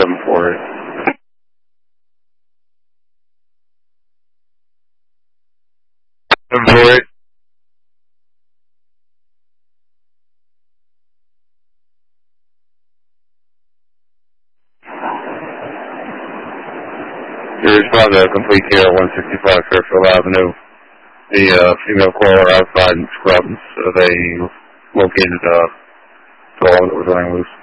748. You respond to complete care 165 Fairfield Avenue. The female caller outside in scrubs. They located the dog that was running loose.